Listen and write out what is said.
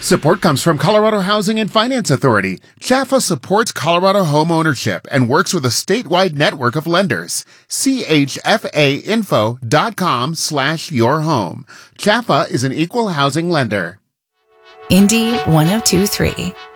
Support comes from Colorado Housing and Finance Authority. Chaffa supports Colorado home ownership and works with a statewide network of lenders. chfainfo.com/yourhome. Chaffa is an equal housing lender. Indy 102.3.